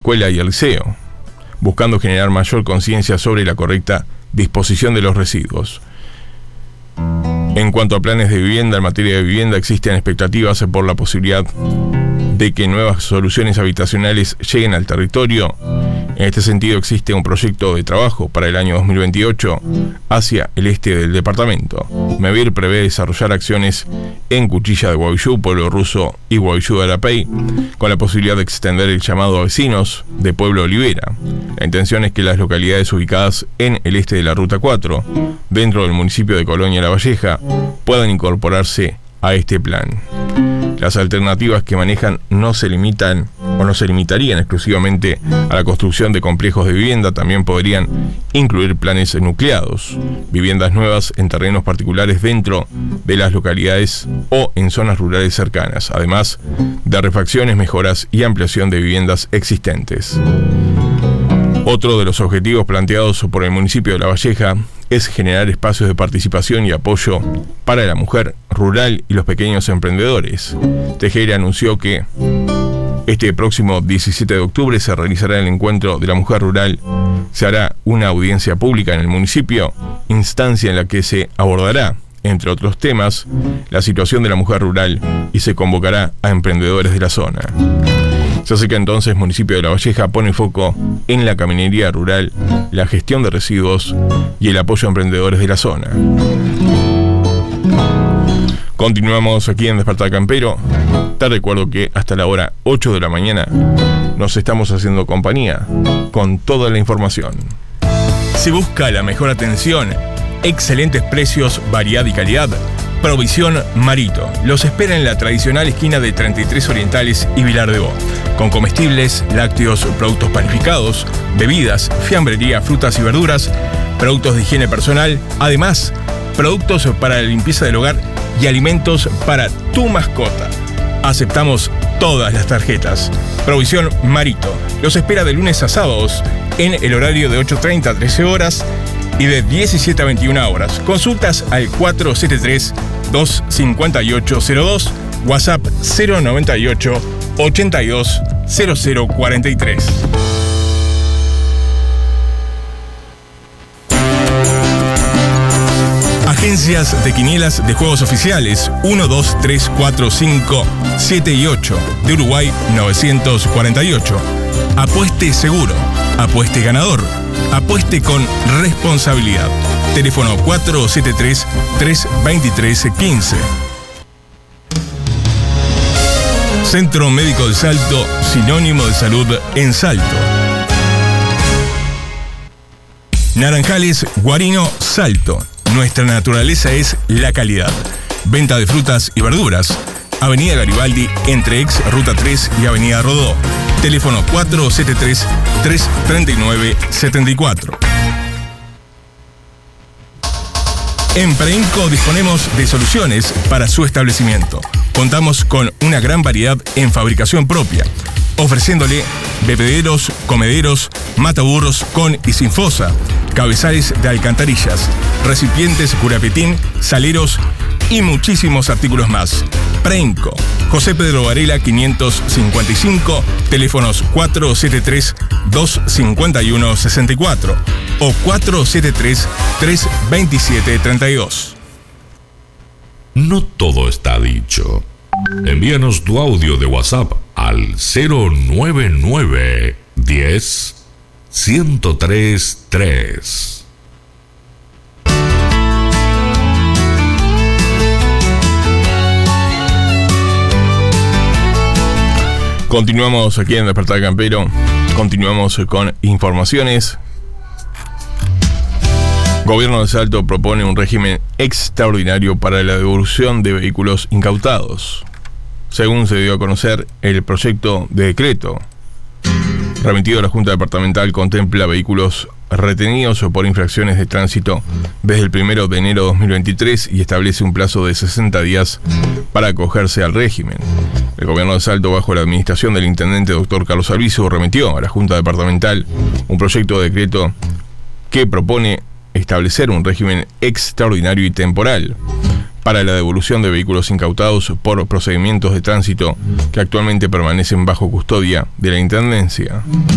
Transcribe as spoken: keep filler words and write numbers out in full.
escuela y el liceo, buscando generar mayor conciencia sobre la correcta disposición de los residuos. En cuanto a planes de vivienda, en materia de vivienda existen expectativas por la posibilidad de que nuevas soluciones habitacionales lleguen al territorio. En este sentido existe un proyecto de trabajo para el año dos mil veintiocho hacia el este del departamento. MEVIR prevé desarrollar acciones en Cuchilla de Gualeguaychú, Pueblo Ruso y Gualeguaychú de Arapey, con la posibilidad de extender el llamado a vecinos de Pueblo Olivera. La intención es que las localidades ubicadas en el este de la Ruta cuatro, dentro del municipio de Colonia La Valleja, puedan incorporarse a este plan. Las alternativas que manejan no se limitan o no se limitarían exclusivamente a la construcción de complejos de vivienda, también podrían incluir planes nucleados, viviendas nuevas en terrenos particulares dentro de las localidades o en zonas rurales cercanas, además de refacciones, mejoras y ampliación de viviendas existentes. Otro de los objetivos planteados por el municipio de La Valleja es generar espacios de participación y apoyo para la mujer rural y los pequeños emprendedores. Tejera anunció que este próximo diecisiete de octubre se realizará el encuentro de la mujer rural. Se hará una audiencia pública en el municipio, instancia en la que se abordará, entre otros temas, la situación de la mujer rural y se convocará a emprendedores de la zona. Se hace que entonces el municipio de La Valleja pone foco en la caminería rural, la gestión de residuos y el apoyo a emprendedores de la zona. Continuamos aquí en Despertar Campero. Te recuerdo que hasta la hora ocho de la mañana nos estamos haciendo compañía con toda la información. Si busca la mejor atención, excelentes precios, variedad y calidad, Provisión Marito los espera en la tradicional esquina de treinta y tres Orientales y Vilar de Bo, con comestibles, lácteos, productos panificados, bebidas, fiambrería, frutas y verduras, productos de higiene personal, además, productos para la limpieza del hogar y alimentos para tu mascota. Aceptamos todas las tarjetas. Provisión Marito los espera de lunes a sábados en el horario de ocho treinta a trece horas y de diecisiete a veintiuna horas. Consultas al cuatro siete tres, dos cinco ocho cero dos, WhatsApp cero noventa y ocho, ochenta y dos, cero cero cuarenta y tres. Agencias de quinielas de juegos oficiales uno, dos, tres, cuatro, cinco, siete y ocho de Uruguay novecientos cuarenta y ocho. Apueste seguro, apueste ganador, apueste con responsabilidad. Teléfono cuatro siete tres, tres dos tres, uno cinco. Centro Médico del Salto, sinónimo de salud en Salto. Naranjales Guarino Salto. Nuestra naturaleza es la calidad. Venta de frutas y verduras. Avenida Garibaldi, entre ex Ruta tres y Avenida Rodó. Teléfono cuatro siete tres, tres tres nueve, siete cuatro. En Preinco disponemos de soluciones para su establecimiento. Contamos con una gran variedad en fabricación propia, ofreciéndole bebederos, comederos, mataburros con y sin fosa, cabezales de alcantarillas, recipientes curapetín, saleros y muchísimos artículos más. Preinco, José Pedro Varela quinientos cincuenta y cinco, teléfonos cuatro siete tres, dos cinco uno, seis cuatro o cuatro siete tres, tres dos siete, tres dos. No todo está dicho. Envíanos tu audio de WhatsApp al cero nueve nueve, diez, ciento tres, tres. Continuamos aquí en Despertar Campero. Continuamos con informaciones. Gobierno de Salto propone un régimen extraordinario para la devolución de vehículos incautados. Según se dio a conocer, el proyecto de decreto remitido a la Junta Departamental contempla vehículos retenidos por infracciones de tránsito desde el primero de enero de dos mil veintitrés y establece un plazo de sesenta días para acogerse al régimen. El Gobierno de Salto, bajo la administración del intendente doctor Carlos Alviso, remitió a la Junta Departamental un proyecto de decreto que propone establecer un régimen extraordinario y temporal para la devolución de vehículos incautados por procedimientos de tránsito que actualmente permanecen bajo custodia de la Intendencia.